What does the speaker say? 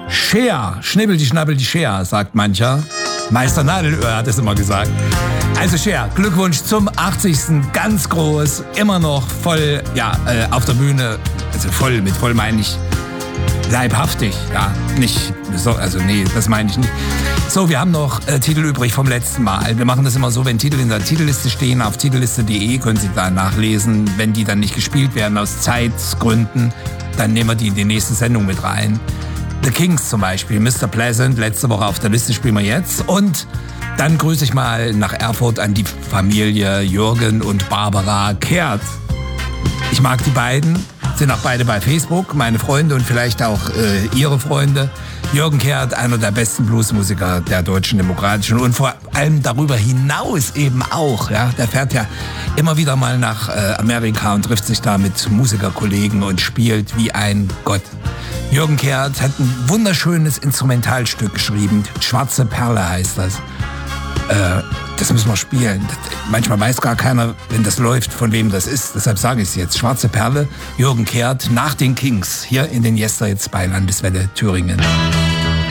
Scher, schnibbel die Schnabbel die Scher, sagt mancher. Meister Nadelöhr hat es immer gesagt. Also Scher, Glückwunsch zum 80. Ganz groß, immer noch voll, auf der Bühne. Also voll, mit voll meine ich leibhaftig, ja, nicht so, also nee, das meine ich nicht. So, wir haben noch Titel übrig vom letzten Mal. Wir machen das immer so, wenn Titel in der Titelliste stehen, auf titelliste.de können Sie da nachlesen. Wenn die dann nicht gespielt werden aus Zeitgründen, dann nehmen wir die in die nächste Sendung mit rein. The Kings zum Beispiel, Mr. Pleasant, letzte Woche auf der Liste, spielen wir jetzt. Und dann grüße ich mal nach Erfurt an die Familie Jürgen und Barbara Kehrt. Ich mag die beiden, sind auch beide bei Facebook, meine Freunde und vielleicht auch ihre Freunde. Jürgen Kehrt, einer der besten Bluesmusiker der Deutschen Demokratischen und vor allem darüber hinaus eben auch. Ja, der fährt ja immer wieder mal nach Amerika und trifft sich da mit Musikerkollegen und spielt wie ein Gott. Jürgen Kehrt hat ein wunderschönes Instrumentalstück geschrieben. Schwarze Perle heißt das. Das müssen wir spielen. Manchmal weiß gar keiner, wenn das läuft, von wem das ist. Deshalb sage ich es jetzt. Schwarze Perle, Jürgen Kehrt, nach den Kings. Hier in den Yesterhits bei Landeswelle Thüringen.